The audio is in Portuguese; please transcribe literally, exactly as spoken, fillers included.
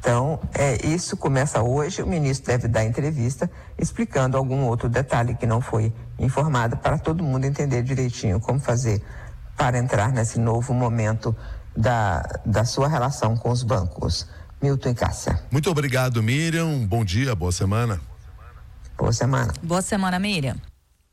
Então, é, isso começa hoje, o ministro deve dar entrevista explicando algum outro detalhe que não foi informado para todo mundo entender direitinho como fazer para entrar nesse novo momento da, da sua relação com os bancos. Milton e Cássia. Muito obrigado, Miriam. Bom dia, boa semana. Boa semana. Boa semana, Miriam.